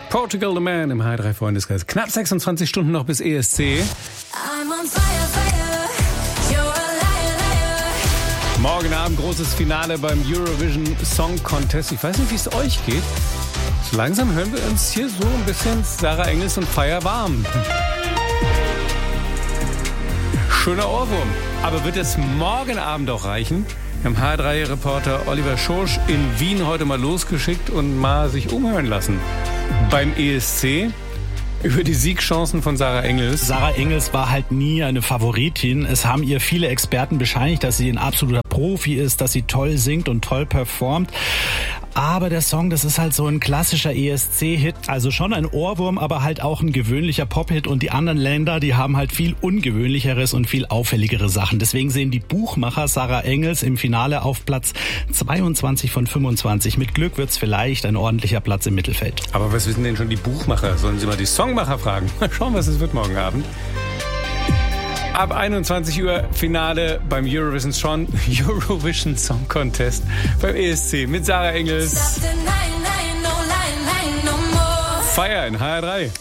Portugal the Man im H3 Freundeskreis. Knapp 26 Stunden noch bis ESC. I'm on fire, fire. You're a liar, liar. Morgen Abend großes Finale beim Eurovision Song Contest. Ich weiß nicht, wie es euch geht. So langsam hören wir uns hier so ein bisschen Sarah Engels und Feier warm. Schöner Ohrwurm. Aber wird es morgen Abend auch reichen? Wir haben H3-Reporter Oliver Schorsch in Wien heute mal losgeschickt und mal sich umhören lassen. Beim ESC über die Siegchancen von Sarah Engels. Sarah Engels war halt nie eine Favoritin. Es haben ihr viele Experten bescheinigt, dass sie ein absoluter Profi ist, dass sie toll singt und toll performt. Aber der Song, das ist halt so ein klassischer ESC-Hit. Also schon ein Ohrwurm, aber halt auch ein gewöhnlicher Pop-Hit. Und die anderen Länder, die haben halt viel ungewöhnlicheres und viel auffälligere Sachen. Deswegen sehen die Buchmacher Sarah Engels im Finale auf Platz 22 von 25. Mit Glück wird's vielleicht ein ordentlicher Platz im Mittelfeld. Aber was wissen denn schon die Buchmacher? Sollen Sie mal die Songmacher fragen? Mal schauen, was es wird morgen Abend. Ab 21 Uhr Finale beim Eurovision Song Contest beim ESC mit Sarah Engels. Feier in HR3.